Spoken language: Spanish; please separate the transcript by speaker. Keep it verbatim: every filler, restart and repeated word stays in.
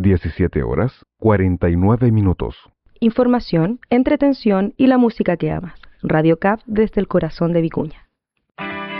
Speaker 1: diecisiete horas, cuarenta y nueve minutos.
Speaker 2: Información, entretención y la música que amas. Radio C A P desde el corazón de Vicuña.